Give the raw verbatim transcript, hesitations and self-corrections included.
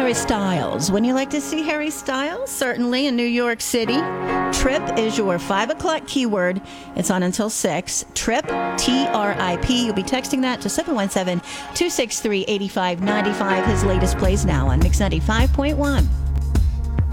Harry Styles. Wouldn't you like to see Harry Styles? Certainly in New York City. Trip is your five o'clock keyword. It's on until six. Trip, T R I P. You'll be texting that to seven one seven, two six three, eight five nine five. His latest plays now on Mix ninety-five point one.